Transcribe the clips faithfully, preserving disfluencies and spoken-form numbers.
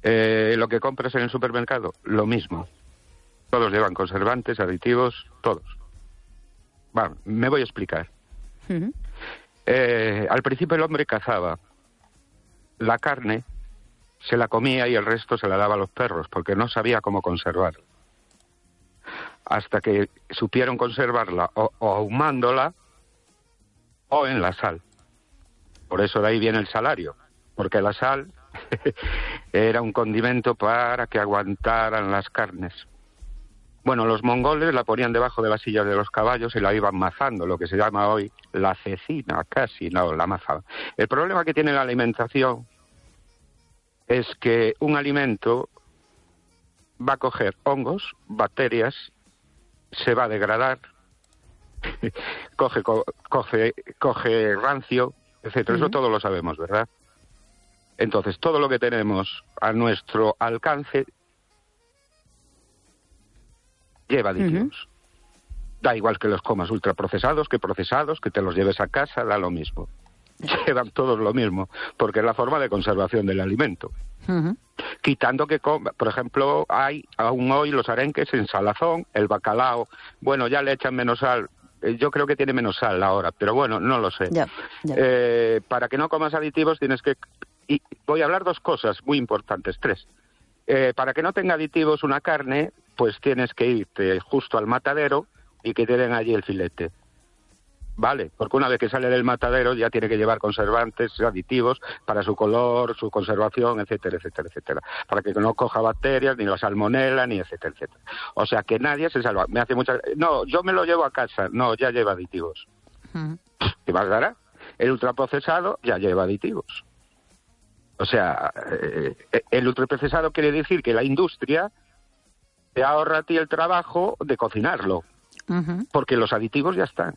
Eh, lo que compras en el supermercado, lo mismo. Todos llevan conservantes, aditivos, todos. Bueno, me voy a explicar. Uh-huh. Eh, al principio el hombre cazaba. La carne se la comía y el resto se la daba a los perros, porque no sabía cómo conservarla. Hasta que supieron conservarla o, o ahumándola o en la sal. Por eso de ahí viene el salario, porque la sal era un condimento para que aguantaran las carnes. Bueno, los mongoles la ponían debajo de las sillas de los caballos y la iban mazando, lo que se llama hoy la cecina, casi, no, la mazaban. El problema que tiene la alimentación es que un alimento va a coger hongos, bacterias, se va a degradar, coge, co, coge, coge rancio, etcétera. Uh-huh. Eso todo lo sabemos, ¿verdad? Entonces, todo lo que tenemos a nuestro alcance lleva aditivos. Uh-huh. Da igual que los comas ultraprocesados, que procesados, que te los lleves a casa, da lo mismo. Llevan todos lo mismo, porque es la forma de conservación del alimento. Uh-huh. Quitando que, por ejemplo, hay aún hoy los arenques en salazón, el bacalao, bueno, ya le echan menos sal, yo creo que tiene menos sal ahora, pero bueno, no lo sé. Yeah, yeah. Eh, para que no comas aditivos tienes que... Y voy a hablar dos cosas muy importantes, tres. Eh, para que no tenga aditivos una carne, pues tienes que irte justo al matadero y que te den allí el filete. Vale, porque una vez que sale del matadero ya tiene que llevar conservantes, aditivos para su color, su conservación, etcétera, etcétera, etcétera, para que no coja bacterias, ni la salmonela, ni etcétera, etcétera. O sea que nadie se salva. Me hace mucha... No, yo me lo llevo a casa. No, ya lleva aditivos. Uh-huh. ¿Qué más dará? El ultraprocesado ya lleva aditivos. O sea, eh, el ultraprocesado quiere decir que la industria te ahorra a ti el trabajo de cocinarlo, uh-huh. porque los aditivos ya están.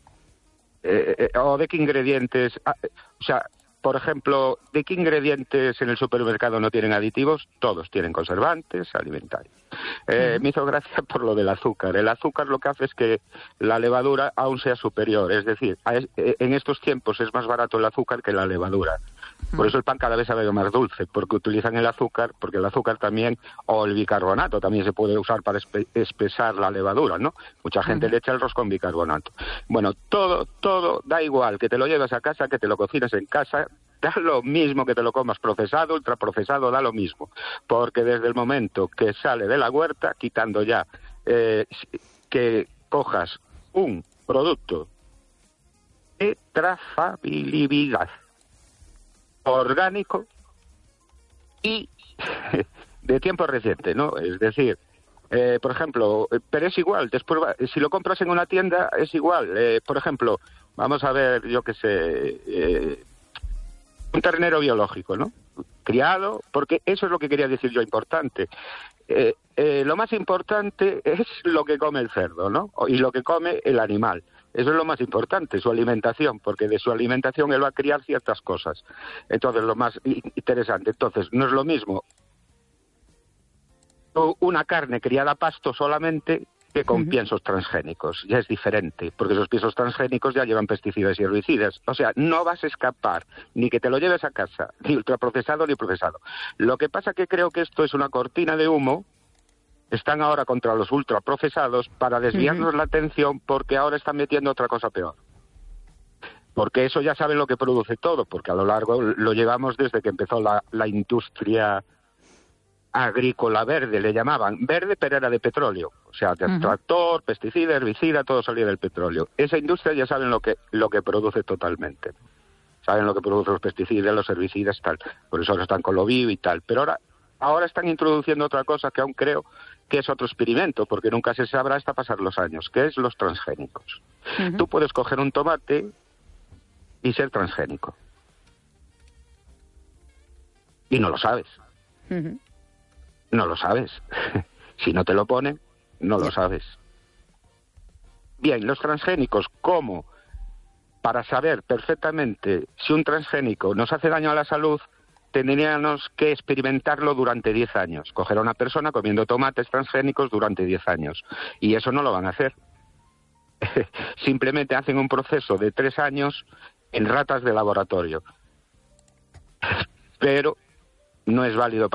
Eh, eh, o de qué ingredientes, ah, o sea, por ejemplo, ¿de qué ingredientes en el supermercado no tienen aditivos? Todos tienen conservantes alimentarios. Eh, uh-huh. Me hizo gracia por lo del azúcar. El azúcar lo que hace es que la levadura aún sea superior, es decir, a, en estos tiempos es más barato el azúcar que la levadura. Por eso el pan cada vez sabe más dulce, porque utilizan el azúcar, porque el azúcar también, o el bicarbonato, también se puede usar para espe- espesar la levadura, ¿no? Mucha gente uh-huh. le echa el arroz con bicarbonato. Bueno, todo, todo, da igual, que te lo lleves a casa, que te lo cocines en casa, da lo mismo que te lo comas procesado, ultraprocesado, da lo mismo. Porque desde el momento que sale de la huerta, quitando ya eh, que cojas un producto de trazabilidad orgánico y de tiempo reciente, ¿no? Es decir, eh, por ejemplo, pero es igual, después va, si lo compras en una tienda es igual. Eh, por ejemplo, vamos a ver, yo qué sé, eh, un ternero biológico, ¿no? Criado, porque eso es lo que quería decir yo, importante. Eh, eh, lo más importante es lo que come el cerdo, ¿no? Y lo que come el animal. Eso es lo más importante, su alimentación, porque de su alimentación él va a criar ciertas cosas. Entonces, lo más interesante, entonces, no es lo mismo una carne criada a pasto solamente que con uh-huh. piensos transgénicos. Ya es diferente, porque esos piensos transgénicos ya llevan pesticidas y herbicidas. O sea, no vas a escapar, ni que te lo lleves a casa, ni ultraprocesado ni procesado. Lo que pasa que creo que esto es una cortina de humo. Están ahora contra los ultraprocesados para desviarnos uh-huh. la atención, porque ahora están metiendo otra cosa peor. Porque eso ya saben lo que produce todo, porque a lo largo lo llevamos desde que empezó la, la industria agrícola verde, le llamaban verde, pero era de petróleo. O sea, de uh-huh. tractor, pesticida, herbicida, todo salía del petróleo. Esa industria ya saben lo que, lo que produce totalmente. Saben lo que producen los pesticidas, los herbicidas, tal. Por eso ahora están con lo vivo y tal. Pero ahora, ahora están introduciendo otra cosa que aún creo que es otro experimento, porque nunca se sabrá hasta pasar los años, que es los transgénicos. Uh-huh. Tú puedes coger un tomate y ser transgénico. Y no lo sabes. Uh-huh. No lo sabes. Si no te lo ponen, no lo sabes. Bien, los transgénicos, ¿cómo? Para saber perfectamente si un transgénico nos hace daño a la salud, tendríamos que experimentarlo durante diez años. Coger a una persona comiendo tomates transgénicos durante diez años. Y eso no lo van a hacer. Simplemente hacen un proceso de tres años en ratas de laboratorio. Pero no es válido para